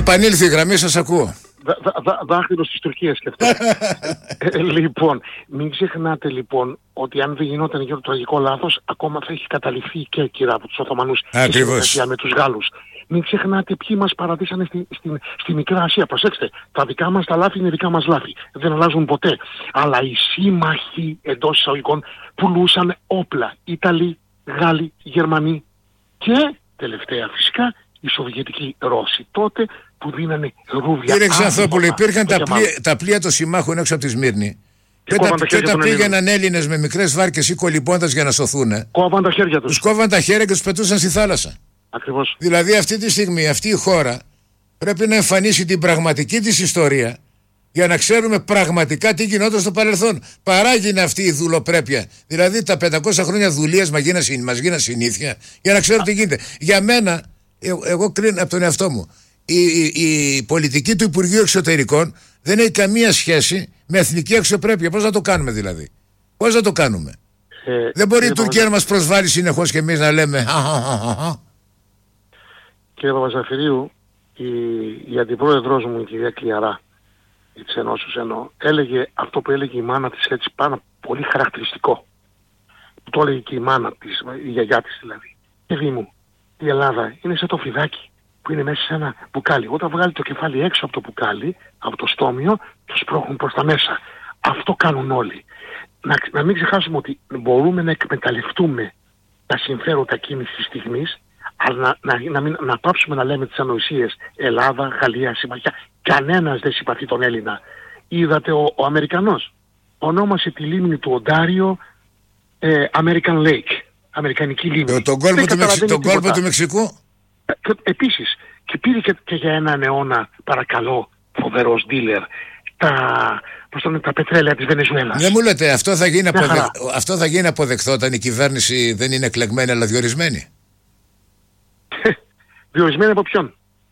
Επανήλθε η γραμμή, σας ακούω. Δάχτυλος της Τουρκίας και αυτό. Λοιπόν, μην ξεχνάτε λοιπόν ότι αν δεν γινόταν για το τραγικό λάθος, ακόμα θα έχει καταληφθεί η Κέρκυρα από τους Οθωμανούς σε συνεργασία με τους Γάλλους. Μην ξεχνάτε ποιοι μας παραδείσανε στη Μικρά Ασία. Προσέξτε, τα δικά μας τα λάθη είναι δικά μας λάθη. Δεν αλλάζουν ποτέ. Αλλά οι σύμμαχοι εντός εισαγωγικών πουλούσαν όπλα. Ιταλοί, Γάλλοι, Γερμανοί και τελευταία φυσικά οι Σοβιετικοί Ρώσοι τότε που δίνανε ρούβια. Κύριε Ξανθόπουλο, υπήρχαν τα πλοία των συμμάχων έξω από τη Σμύρνη. Και όταν πήγαιναν Έλληνες με μικρές βάρκες ή κολυμπώντας για να σωθούν, κόβαν τα χέρια τους. Τους κόβαν τα χέρια και τους πετούσαν στη θάλασσα. Ακριβώς. Δηλαδή αυτή τη στιγμή αυτή η χώρα πρέπει να εμφανίσει την πραγματική της ιστορία για να ξέρουμε πραγματικά τι γινόταν στο παρελθόν. Παράγει αυτή η δουλοπρέπεια. Δηλαδή τα 500 χρόνια δουλείας μας γίναν συνήθεια για να ξέρω τι γίνεται. Για μένα, εγώ κρίνω από τον εαυτό μου, η πολιτική του Υπουργείου Εξωτερικών δεν έχει καμία σχέση με εθνική αξιοπρέπεια. Πώς να το κάνουμε δηλαδή? Πώς να το κάνουμε? Δεν μπορεί η Τουρκία να μας προσβάλλει συνεχώς και εμείς να λέμε Κύριε Παπαζαφυρίου, η αντιπρόεδρος μου, η κυρία Κλιαρά, της Ενώσεως εννοώ, έλεγε αυτό που έλεγε η μάνα της έτσι πάρα πολύ χαρακτηριστικό. Που το έλεγε και η μάνα της, η γιαγιά της δηλαδή. Παιδί μου, η Ελλάδα είναι σαν το φιδάκι που είναι μέσα σε ένα μπουκάλι. Όταν βγάλει το κεφάλι έξω από το μπουκάλι, από το στόμιο, το σπρώχνουν προς τα μέσα. Αυτό κάνουν όλοι. Να μην ξεχάσουμε ότι μπορούμε να εκμεταλλευτούμε τα συμφέροντα εκείνης της στιγμής, αλλά να πάψουμε να λέμε τις ανοησίες Ελλάδα, Γαλλία, συμμαχία. Κανένας δεν συμπαθεί τον Έλληνα. Είδατε ο Αμερικανός ονόμασε τη λίμνη του Οντάριο American Lake, Αμερικανική λίμνη. Τον κόλπο του Μεξικού. Επίσης, και πήρε και για έναν αιώνα, παρακαλώ, φοβερός dealer, τα πετρέλαια της Βενεζουέλας. Δεν μου λέτε, αυτό θα γίνει αποδεκτό όταν η κυβέρνηση δεν είναι εκλεγμένη αλλά διορισμένη? Διορισμένη από ποιον?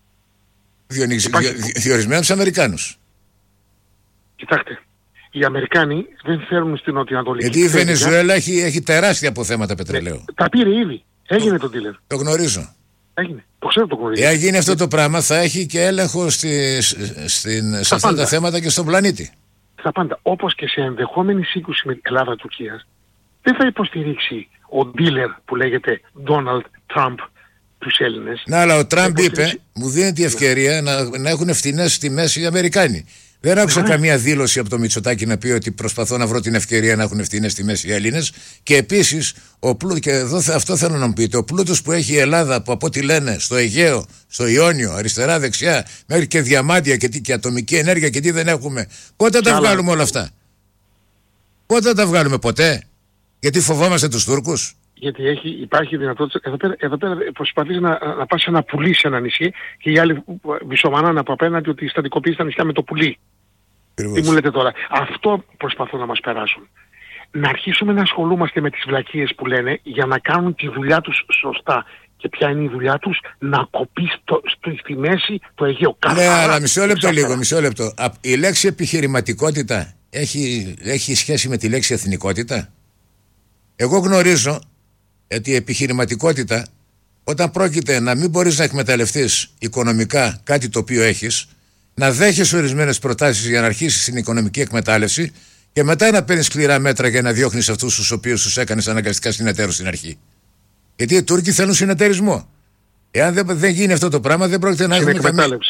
Διορισμένη από τους Αμερικάνους. Κοιτάξτε, οι Αμερικάνοι δεν φέρνουν στην Νοτιοανατολική. Γιατί η Βενεζουέλα έχει τεράστια αποθέματα πετρελαίου. Τα πήρε ήδη. Έγινε το dealer. Το γνωρίζω. Έγινε. Το ξέρω, το γνωρίζω. Εάν γίνει αυτό το πράγμα, θα έχει και έλεγχο σε αυτά τα θέματα και στον πλανήτη. Στα πάντα. Όπως και σε ενδεχόμενη σύγκρουση με την Ελλάδα-Τουρκία, δεν θα υποστηρίξει ο dealer που λέγεται Donald Trump τους Έλληνες. Ναι, αλλά ο Τραμπ είπε, μου δίνει τη ευκαιρία να έχουν φθηνές τιμές οι Αμερικάνοι. Δεν άκουσα καμία δήλωση από το Μητσοτάκη να πει ότι προσπαθώ να βρω την ευκαιρία να έχουν φθηνές τιμές οι Έλληνες. Και επίσης, και εδώ αυτό θέλω να μου πείτε, ο πλούτος που έχει η Ελλάδα, που από ό,τι λένε στο Αιγαίο, στο Ιόνιο, αριστερά, δεξιά, μέχρι και διαμάντια και ατομική ενέργεια και τι δεν έχουμε, πότε θα τα βγάλουμε όλα αυτά? Πότε θα τα βγάλουμε? Ποτέ? Γιατί φοβόμαστε τους Τούρκους? Γιατί υπάρχει δυνατότητα. Εδώ πέρα προσπαθείς να πας ένα πουλί σε ένα νησί και οι άλλοι βυσομανάνε από απέναντι ότι στατικοποιείς τα νησιά με το πουλί. Τι μου λέτε τώρα? Αυτό προσπαθούν να μας περάσουν. Να αρχίσουμε να ασχολούμαστε με τις βλακίες που λένε για να κάνουν τη δουλειά τους σωστά. Και ποια είναι η δουλειά τους? Να κοπεί στη μέση το Αιγαίο. Ναι, αλλά μισό λεπτό. Η λέξη επιχειρηματικότητα έχει σχέση με τη λέξη εθνικότητα? Εγώ γνωρίζω ότι η επιχειρηματικότητα, όταν πρόκειται να μην μπορείς να εκμεταλλευτείς οικονομικά κάτι το οποίο έχεις, να δέχεσαι ορισμένες προτάσεις για να αρχίσεις την οικονομική εκμετάλλευση και μετά να παίρνεις σκληρά μέτρα για να διώχνεις αυτούς τους οποίους τους έκανες αναγκαστικά συνεταίρους στην αρχή. Γιατί οι Τούρκοι θέλουν συνεταιρισμό. Εάν δεν γίνει αυτό το πράγμα, δεν πρόκειται να έχουμε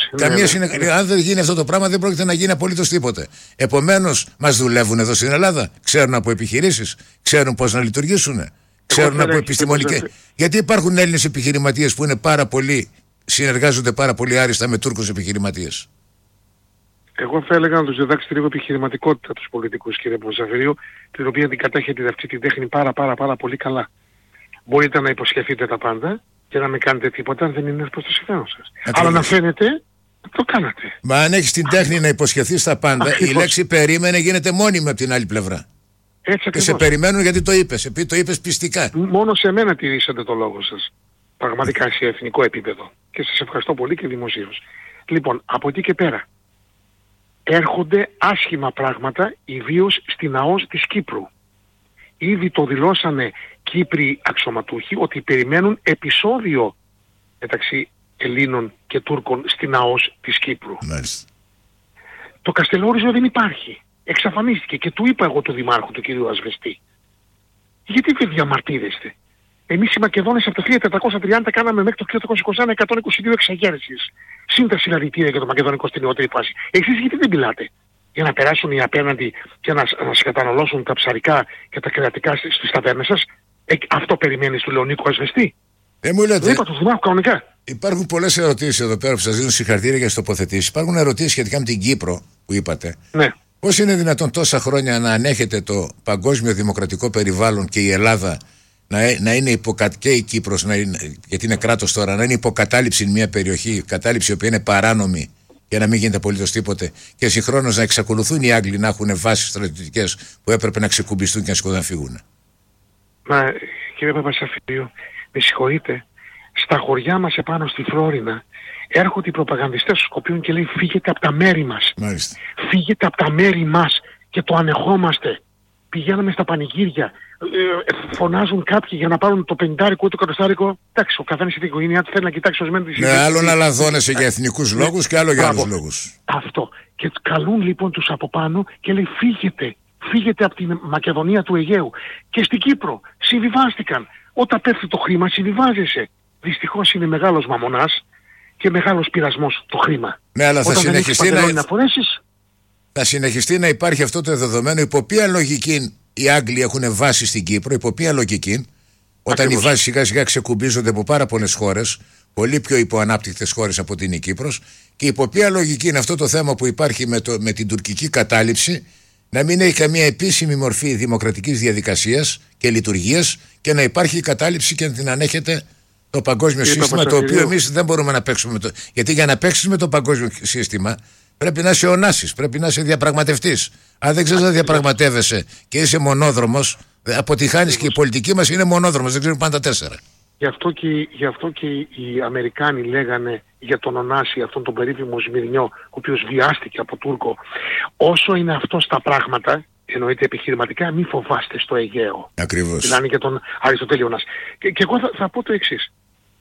Αν δεν γίνει αυτό το πράγμα, δεν πρόκειται να γίνει απολύτως τίποτε. Επομένως, μας δουλεύουν εδώ στην Ελλάδα. Ξέρουν από επιχειρήσεις, ξέρουν πώς να λειτουργήσουν, ξέρουν από επιστημονικές. Γιατί υπάρχουν Έλληνες επιχειρηματίες που είναι συνεργάζονται πάρα πολύ άριστα με Τούρκους επιχειρηματίες. Εγώ θα έλεγα να τους διδάξετε λίγο επιχειρηματικότητα τους πολιτικούς, κύριε Παπαζαφυρίου, την οποία την κατέχετε αυτή την τέχνη πάρα πολύ καλά. Μπορείτε να υποσχεθείτε τα πάντα και να μην κάνετε τίποτα αν δεν είναι προς το συμφέρον σας. Αλλά να φαίνεται, το κάνατε. Μα αν έχεις την τέχνη να υποσχεθείς τα πάντα, η λέξη περίμενε γίνεται μόνιμη από την άλλη πλευρά. Έτσι και σε περιμένουν γιατί το είπες, επειδή το είπες πιστικά. Μόνο σε μένα τηρήσατε το λόγο σας. Πραγματικά σε εθνικό επίπεδο. Και σας ευχαριστώ πολύ και δημοσίως. Λοιπόν, από εκεί και πέρα έρχονται άσχημα πράγματα, ιδίως στην ΑΟΣ της Κύπρου. Ήδη το δηλώσανε Κύπροι αξιωματούχοι ότι περιμένουν επεισόδιο μεταξύ Ελλήνων και Τούρκων στην ΑΟΣ της Κύπρου. Μάλιστα. Το Καστελόριζο δεν υπάρχει. Εξαφανίστηκε και του είπα εγώ του Δημάρχου, του κυρίου Ασβεστή. Γιατί δεν διαμαρτύρεστε? Εμείς οι Μακεδόνες από το 1430 κάναμε μέχρι το 1821 122 εξαγέρσεις. Συν τα συλλαλητήρια για το Μακεδονικό στην νεότερη φάση. Εσείς γιατί δεν μιλάτε? Για να περάσουν οι απέναντι και να σας καταναλώσουν τα ψαρικά και τα κρεατικά στις ταβέρνες σας? Αυτό περιμένεις του Λεωνίκου Ασβεστή? Μου λέτε, δεν είπα του Δημάρχου κανονικά. Υπάρχουν πολλές ερωτήσεις εδώ πέρα που σας δίνουν συγχαρητήρια για τις τοποθετήσεις. Υπάρχουν ερωτήσεις σχετικά με την Κύπρο που είπατε. Ναι. Πώς είναι δυνατόν τόσα χρόνια να ανέχεται το παγκόσμιο δημοκρατικό περιβάλλον και η Ελλάδα να είναι και η Κύπρος, γιατί είναι κράτος τώρα, να είναι υποκατάληψη μια περιοχή, κατάληψη η οποία είναι παράνομη και να μην γίνεται απολύτως τίποτε, και συγχρόνως να εξακολουθούν οι Άγγλοι να έχουν βάσεις στρατιωτικές που έπρεπε να ξεκουμπιστούν και να σηκωθούν να φύγουν? Μα κύριε Παπασαφρίου, με συγχωρείτε, στα χωριά μας επάνω στη Φλόρινα έρχονται οι προπαγανδιστές του Σκοπίων και λέει φύγετε από τα μέρη μας. Μάλιστα. Φύγετε από τα μέρη μας και το ανεχόμαστε. Πηγαίναμε στα πανηγύρια, φωνάζουν κάποιοι για να πάρουν το 50 ή το 100. Εντάξει, ο καθένας η οικογένειά του θέλει να κοιτάξει ορισμένοι τις ίδιες. Ναι, άλλο να λαδώνεσαι για εθνικούς λόγους και άλλο για άλλους λόγους. Αυτό. Και καλούν λοιπόν τους από πάνω και λέει φύγετε από την Μακεδονία του Αιγαίου. Και στην Κύπρο συμβιβάστηκαν. Όταν πέφτει το χρήμα συμβιβάζεσαι. Δυστυχώς είναι μεγάλος μαμονάς και μεγάλος πειρασμός το χρήμα. Ναι, αλλά θα συνεχιστεί να υπάρχει αυτό το δεδομένο. Υπό ποια λογική οι Άγγλοι έχουν βάση στην Κύπρο, υπό ποια λογική, όταν οι βάσεις σιγά σιγά ξεκουμπίζονται από πάρα πολλές χώρες, πολύ πιο υποανάπτυκτες χώρες από την Κύπρος, και υπό ποια λογική είναι αυτό το θέμα που υπάρχει με την τουρκική κατάληψη να μην έχει καμία επίσημη μορφή δημοκρατικής διαδικασίας και λειτουργίας και να υπάρχει η κατάληψη και να την ανέχεται το παγκόσμιο σύστημα, το οποίο εμείς δεν μπορούμε να παίξουμε γιατί για να παίξεις με το παγκόσμιο σύστημα πρέπει να είσαι ονάσης, πρέπει να είσαι διαπραγματευτής. Αν δεν ξέρεις να διαπραγματεύεσαι και είσαι μονόδρομος, αποτυχάνεις. Και η πολιτική μας είναι μονόδρομος, δεν ξέρουν πάντα τέσσερα. Γι' αυτό και οι Αμερικάνοι λέγανε για τον Ωνάση, αυτόν τον περίφημο Σμυρνιό, ο οποίος βιάστηκε από Τούρκο. Όσο είναι αυτό στα πράγματα, εννοείται επιχειρηματικά, μη φοβάστε στο Αιγαίο. Ακριβώς. Μιλάνε για τον Αριστοτέλη Ωνάση. Και εγώ θα πω το εξής.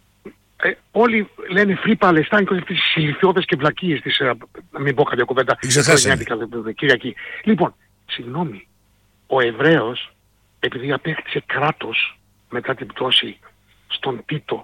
Όλοι λένε Free Palestine και αυτές τις ηλιθιώδες και βλακίες της, να μην πω κάποια κουβέντα, Κυριακή. Λοιπόν, συγγνώμη, ο Εβραίος, επειδή απέκτησε κράτος μετά την πτώση στον Τίτο,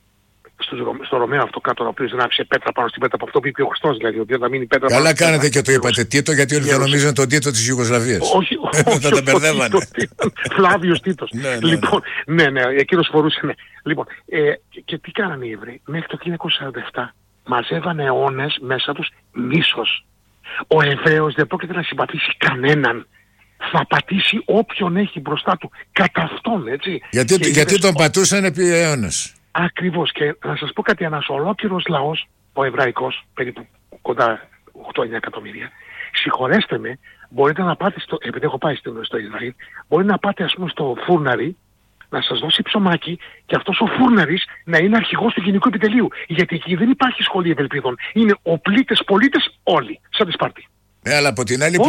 στο Ρωμαίο αυτό κάτω, ο οποίος δεν άφησε πέτρα πάνω στην πέτρα, από αυτό που είπε ο Χριστός, δηλαδή, ότι θα μείνει πέτρα. Καλά κάνετε και το είπατε Τίτο, γιατί όλοι θα νομίζουν τον Τίτο της Ιουγκοσλαβίας. Όχι, θα τα μπερδεύανε. Φλάβιος Τίτος. Λοιπόν, ναι, εκείνος φορούσε, ναι. Λοιπόν, και τι κάνανε οι Εβραίοι? Μέχρι το 1947 μαζεύανε αιώνες μέσα τους μίσος. Ο Εβραίος δεν πρόκειται να συμπαθήσει κανέναν. Θα πατήσει όποιον έχει μπροστά του. Κατά αυτόν, έτσι. Γιατί τον πατούσαν επί αιώνες. Ακριβώς. Και να σας πω κάτι, ένας ολόκληρος λαός, ο εβραϊκός, περίπου κοντά 8-9 εκατομμύρια, συγχωρέστε με, μπορείτε να πάτε επειδή έχω πάει στο Ισραήλ, μπορεί να πάτε ας πούμε στο φούρναρι, να σας δώσει ψωμάκι και αυτός ο φούρναρης να είναι αρχηγός του Γενικού Επιτελείου. Γιατί εκεί δεν υπάρχει σχολή ευελπίδων. Είναι οπλίτες πολίτες όλοι, σαν τη Σπάρτη. Ναι, αλλά από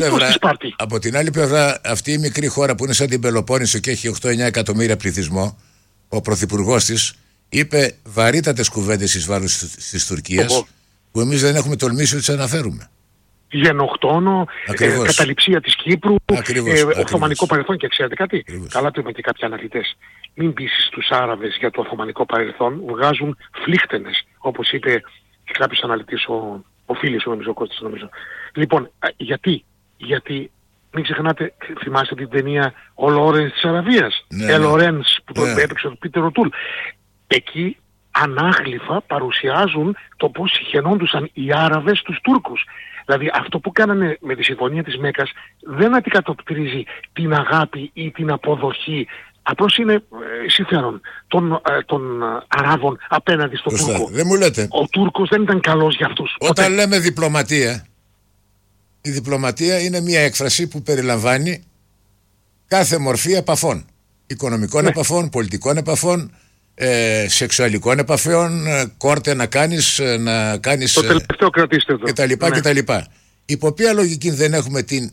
την άλλη πλευρά, αυτή η μικρή χώρα που είναι σαν την Πελοπόννησο και έχει 8-9 εκατομμύρια πληθυσμό, ο πρωθυπουργός της είπε βαρύτατες κουβέντες εις βάρος της Τουρκίας, που εμείς δεν έχουμε τολμήσει να τις αναφέρουμε. Γενοκτόνο, καταληψία της Κύπρου, Οθωμανικό παρελθόν, και ξέρετε κάτι, καλά το είπαν και κάποιοι αναλυτές. Μην πείσεις τους Άραβες για το Οθωμανικό παρελθόν, βγάζουν φλίχτενες, όπως είπε και κάποιος αναλυτής, ο φίλος νομίζω, ο Κώστας νομίζω. Λοιπόν, γιατί μην ξεχνάτε, θυμάστε την ταινία «Ο Λόρενς της Αραβίας», Λόρενς, που το έπαιξε ο Πίτερ Οτούλ. Εκεί ανάγλυφα παρουσιάζουν το πώς συχαινόντουσαν οι Άραβες τους Τούρκους. Δηλαδή αυτό που κάνανε με τη συμφωνία της Μέκας δεν αντικατοπτρίζει την αγάπη ή την αποδοχή. Απλώς είναι συμφέρον των Αράβων απέναντι στον Τούρκο. Δεν μου λέτε. Ο Τούρκος δεν ήταν καλός για αυτούς. Όταν λέμε διπλωματία, η διπλωματία είναι μια έκφραση που περιλαμβάνει κάθε μορφή επαφών. Οικονομικών επαφών, πολιτικών επαφών, σεξουαλικών επαφών, κόρτε να κάνεις, το τελευταίο κρατήστε εδώ. κτλ. Υπό ποια λογική δεν έχουμε την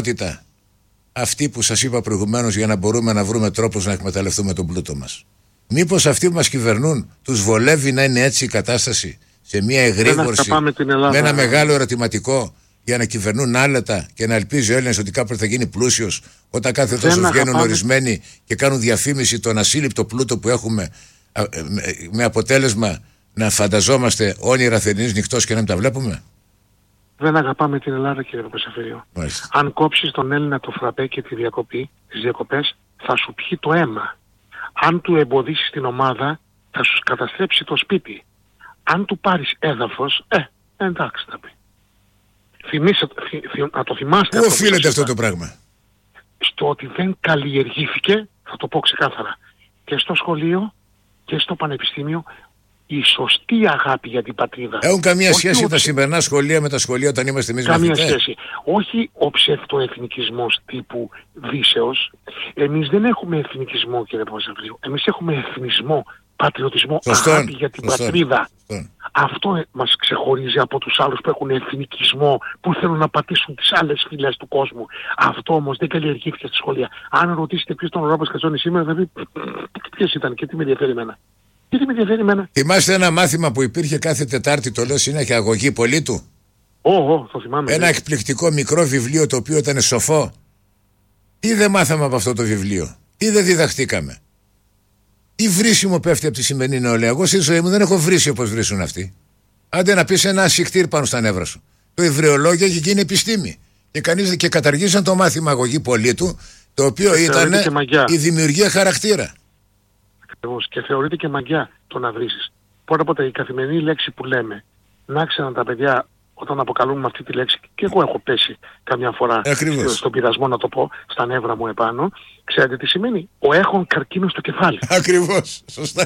ικανότητα αυτή που σας είπα προηγουμένως για να μπορούμε να βρούμε τρόπους να εκμεταλλευτούμε τον πλούτο μας? Μήπως αυτοί που μας κυβερνούν τους βολεύει να είναι έτσι η κατάσταση, σε μια εγρήγορση, με ένα μεγάλο ερωτηματικό, για να κυβερνούν άλετα και να ελπίζει ο Έλληνας ότι κάποτε θα γίνει πλούσιος, όταν κάθε τόσο βγαίνουν ορισμένοι και κάνουν διαφήμιση τον ασύλληπτο πλούτο που έχουμε, με αποτέλεσμα να φανταζόμαστε όνειρα θερινής νυχτός και να μην τα βλέπουμε. Δεν αγαπάμε την Ελλάδα, κύριε Παπασαφήριο. Αν κόψεις τον Έλληνα το φραπέ και τις διακοπές, θα σου πιει το αίμα. Αν του εμποδίσεις την ομάδα, θα σου καταστρέψει το σπίτι. Αν του πάρεις έδαφος, εντάξει θα πει. Να το θυμάστε. Πού οφείλεται αυτό το πράγμα? Στο ότι δεν καλλιεργήθηκε, θα το πω ξεκάθαρα, και στο σχολείο και στο πανεπιστήμιο, η σωστή αγάπη για την πατρίδα. Έχουν καμία σχέση τα σημερινά σχολεία με τα σχολεία όταν είμαστε εμείς μαθητές? Καμία σχέση. Όχι ο ψευτοεθνικισμός τύπου Δύσεως. Εμείς δεν έχουμε εθνικισμό, κύριε Παπασαφρίου. Εμείς έχουμε εθνισμό, πατριωτισμό, αγάπη για την πατρίδα. Αυτό μας ξεχωρίζει από τους άλλους που έχουν εθνικισμό, που θέλουν να πατήσουν τις άλλες φυλές του κόσμου. Αυτό όμως δεν καλλιεργήθηκε στη σχολεία. Αν ρωτήσετε ποιος ήταν ο Ράπας Κατσόνης σήμερα, θα πει ποιος ήταν και τι με ενδιαφέρει εμένα. Θυμάστε ένα μάθημα που υπήρχε κάθε Τετάρτη, το λέω συνέχεια, αγωγή πολίτου? Το θυμάμαι. Ένα εκπληκτικό μικρό βιβλίο το οποίο ήταν σοφό. Τι δεν μάθαμε από αυτό το βιβλίο? Τι δεν διδαχτήκαμε? Τι βρίσιμο πέφτει από τη σημερινή νεολαία? Εγώ στη ζωή μου δεν έχω βρίσει όπως βρίσουν αυτοί. Άντε να πεις ένα ασικτήρ πάνω στα νεύρα σου. Το υβρεολόγιο έχει γίνει επιστήμη. Και καταργήσαν το μάθημα αγωγή πολίτου, το οποίο ήταν η δημιουργία χαρακτήρα. Και θεωρείται και μαγιά το να βρίσεις. Πρώτα απ' όλα η καθημερινή λέξη που λέμε, να ξέρουν τα παιδιά όταν αποκαλούμε αυτή τη λέξη, και εγώ έχω πέσει καμιά φορά στον πειρασμό να το πω, στα νεύρα μου επάνω, ξέρετε τι σημαίνει? Ο έχων καρκίνο στο κεφάλι. Ακριβώς, σωστά.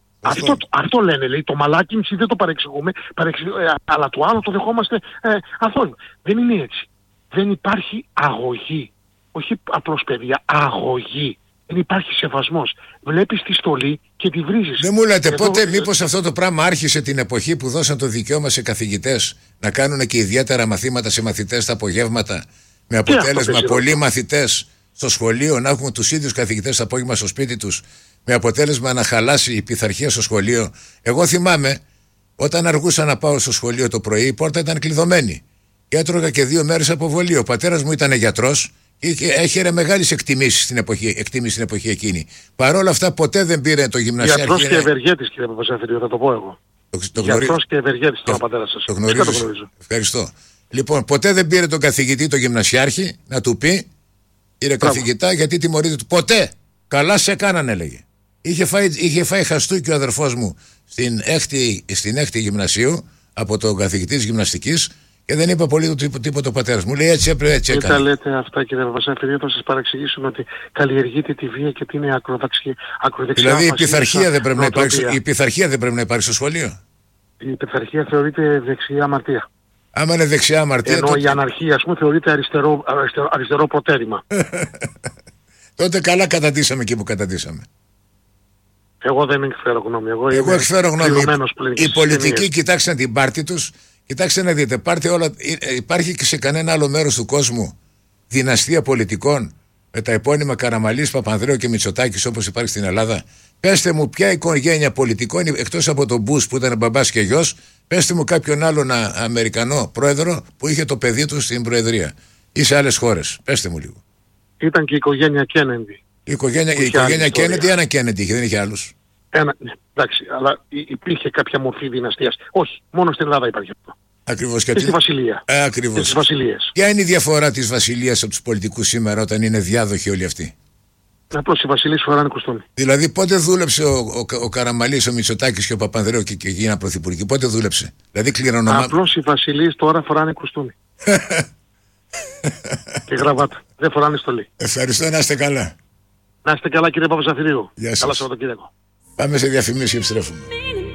Αυτό λένε, λέει, το μαλάκιμψη δεν το παρεξηγούμε, αλλά το άλλο το δεχόμαστε αθώο. Δεν είναι έτσι. Δεν υπάρχει αγωγή. Όχι απλώς παιδιά, αγωγή. Δεν υπάρχει σεβασμός. Βλέπεις τη στολή και τη βρίζεις. Δεν μου λέτε πότε μήπως αυτό το πράγμα άρχισε την εποχή που δώσαν το δικαίωμα σε καθηγητές να κάνουν και ιδιαίτερα μαθήματα σε μαθητές τα απογεύματα, με αποτέλεσμα πολλοί μαθητές στο σχολείο να έχουν τους ίδιους καθηγητές το απόγευμα στο σπίτι τους, με αποτέλεσμα να χαλάσει η πειθαρχία στο σχολείο. Εγώ θυμάμαι όταν αργούσα να πάω στο σχολείο το πρωί, η πόρτα ήταν κλειδωμένη και έτρωγα και 2 μέρες αποβολή. Ο πατέρας μου ήταν γιατρός και έχερε μεγάλες εκτιμήσεις στην εποχή εκείνη. Παρ' όλα αυτά ποτέ δεν πήρε το γυμνασιάρχη. Γιατρός και ευεργέτης, κύριε Παπασαφρίου, θα το πω εγώ. Γιατρός και ευεργέτης ήταν ο πατέρας σας. Το γνωρίζω. Ευχαριστώ. Λοιπόν, ποτέ δεν πήρε τον καθηγητή, τον γυμνασιάρχη, να του πει, κύριε καθηγητά, γιατί τιμωρείτε του? Ποτέ. Καλά σε κάνανε, έλεγε. Είχε φάει χαστούκι ο αδερφός μου στην έκτη γυμνασίου από τον καθηγητή της γυμναστικής. Και δεν είπε πολύ τίποτα ο πατέρας μου. Λέει έτσι έπρεπε, έτσι έκανε. Δεν τα λέτε αυτά, κύριε Παπασαφρίου, θα σας παραξηγήσουν ότι καλλιεργείται τη βία και ότι είναι ακροδεξιά. Δηλαδή η πειθαρχία δεν πρέπει να υπάρξει στο σχολείο. Η πειθαρχία θεωρείται δεξιά αμαρτία. Άμα είναι δεξιά αμαρτία. Ενώ η αναρχία, ας πούμε, θεωρείται αριστερό προτέρημα. Τότε καλά καταντήσαμε εκεί που καταντήσαμε. Εγώ δεν εκφέρω γνώμη. Εγώ εκφέρω γνώμη. Οι πολιτικοί κοιτάξαν την πάρτη τους. Κοιτάξτε να δείτε, υπάρχει και σε κανένα άλλο μέρος του κόσμου δυναστεία πολιτικών με τα επώνυμα Καραμανλής, Παπανδρέου και Μητσοτάκης όπως υπάρχει στην Ελλάδα? Πέστε μου ποια οικογένεια πολιτικών, εκτός από τον Μπούς που ήταν μπαμπάς και γιος, πέστε μου κάποιον άλλον Αμερικανό πρόεδρο που είχε το παιδί του στην προεδρία ή σε άλλες χώρες. Πέστε μου λίγο. Ήταν και η οικογένεια Κένεντι. Η οικογένεια Κένεντι, ένα Κένεντι δεν είχε άλλους. Εντάξει, αλλά υπήρχε κάποια μορφή δυναστείας. Όχι, μόνο στην Ελλάδα υπάρχει αυτό. Ακριβώς. Και στη Βασιλεία. Ακριβώς. Και στις Βασιλείες. Ποια είναι η διαφορά της Βασιλείας από τους πολιτικούς σήμερα όταν είναι διάδοχοι όλοι αυτοί? Απλώς οι Βασιλείς φοράνε κουστούμι. Δηλαδή πότε δούλεψε ο Καραμανλής, ο Μητσοτάκης και ο Παπανδρέου και γίνανε πρωθυπουργοί? Πότε δούλεψε? Δηλαδή κληρονομά. Απλώς οι Βασιλείς τώρα φοράνε κουστούμι. Και γραβάτα. Δεν φοράνε στολή. Ευχαριστώ, να είστε καλά. Να είστε καλά, κύριε Παπασαφυρίου. Γεια σας. Καλά Σαββατοκύριακο. Πάμε σε διαφημίσεις και επιστρέφουμε.